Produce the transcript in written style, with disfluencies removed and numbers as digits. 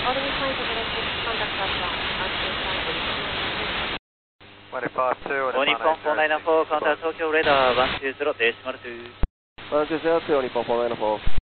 Orbital point available. Contact southbound. Altitude 152, Nippon 494, contact Tokyo radar 120, decimal 2. 120, Nippon 494.